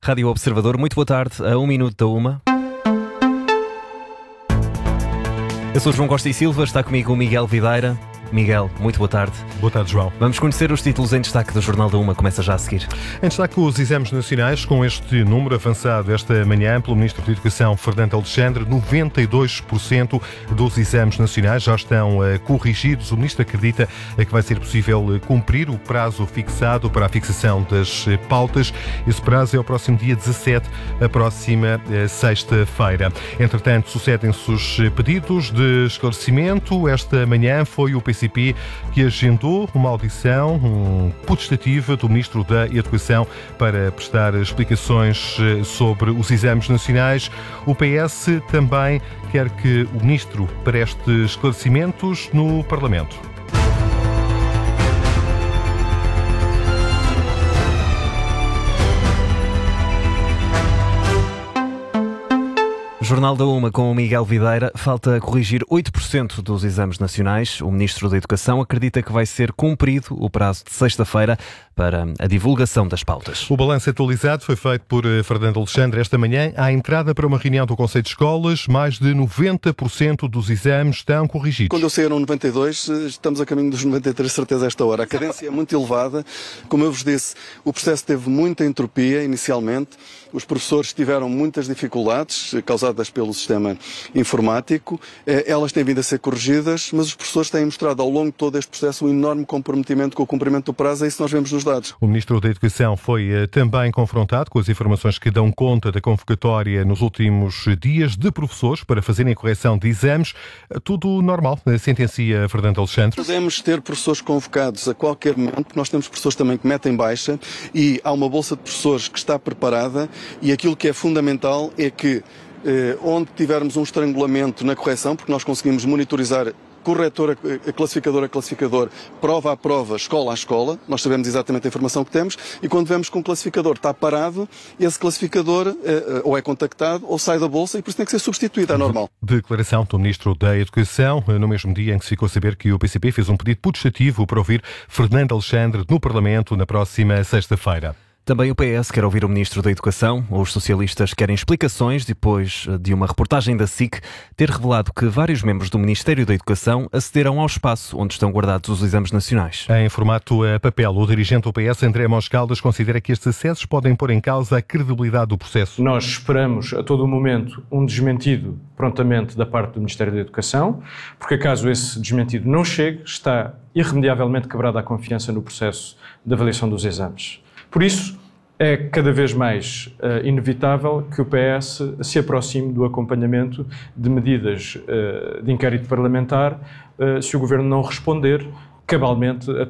Rádio Observador, muito boa tarde, a 1 minuto da 1. Eu sou João Costa e Silva, está comigo o Miguel Videira. Miguel, muito boa tarde. Boa tarde, João. Vamos conhecer os títulos em destaque do Jornal da 1, começa já a seguir. Em destaque os exames nacionais, com este número avançado esta manhã pelo Ministro da Educação, Fernando Alexandre, 92% dos exames nacionais já estão corrigidos. O Ministro acredita que vai ser possível cumprir o prazo fixado para a fixação das pautas. Esse prazo é o próximo dia 17, a próxima sexta-feira. Entretanto, sucedem-se os pedidos de esclarecimento. Esta manhã foi o PCP que agendou uma audição putestativa do Ministro da Educação para prestar explicações sobre os exames nacionais. O PS também quer que o Ministro preste esclarecimentos no Parlamento. Jornal da 1 com o Miguel Videira. Falta corrigir 8% dos exames nacionais. O Ministro da Educação acredita que vai ser cumprido o prazo de sexta-feira para a divulgação das pautas. O balanço atualizado foi feito por Fernando Alexandre esta manhã. À entrada para uma reunião do Conselho de Escolas, mais de 90% dos exames estão corrigidos. Quando eu saí eram 92, estamos a caminho dos 93, certeza, a esta hora. A cadência é muito elevada. Como eu vos disse, o processo teve muita entropia inicialmente. Os professores tiveram muitas dificuldades causadas pelo sistema informático. Elas têm vindo a ser corrigidas, mas os professores têm mostrado ao longo de todo este processo um enorme comprometimento com o cumprimento do prazo. É isso que nós vemos nos dados. O Ministro da Educação foi também confrontado com as informações que dão conta da convocatória nos últimos dias de professores para fazerem correção de exames. Tudo normal, sentencia Fernando Alexandre. Podemos ter professores convocados a qualquer momento. Nós temos professores também que metem baixa e há uma bolsa de professores que está preparada. E aquilo que é fundamental é que, onde tivermos um estrangulamento na correção, porque nós conseguimos monitorizar corretor a classificador, prova a prova, escola a escola, nós sabemos exatamente a informação que temos, e quando vemos que um classificador está parado, esse classificador ou é contactado ou sai da bolsa e por isso tem que ser substituído, é normal. Declaração do Ministro da Educação, no mesmo dia em que se ficou a saber que o PCP fez um pedido putestativo para ouvir Fernando Alexandre no Parlamento na próxima sexta-feira. Também o PS quer ouvir o Ministro da Educação. Os socialistas querem explicações depois de uma reportagem da SIC ter revelado que vários membros do Ministério da Educação acederam ao espaço onde estão guardados os exames nacionais. Em formato a papel, o dirigente do PS, André Mos Caldas, considera que estes acessos podem pôr em causa a credibilidade do processo. Nós esperamos a todo o momento um desmentido prontamente da parte do Ministério da Educação, porque caso esse desmentido não chegue, está irremediavelmente quebrada a confiança no processo de avaliação dos exames. Por isso, é cada vez mais inevitável que o PS se aproxime do acompanhamento de medidas de inquérito parlamentar se o Governo não responder cabalmente